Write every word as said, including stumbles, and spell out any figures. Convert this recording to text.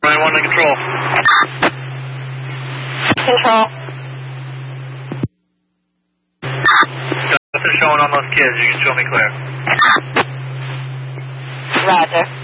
nine one to control. Control. Nothing showing on those kids. You can show me clear. Roger.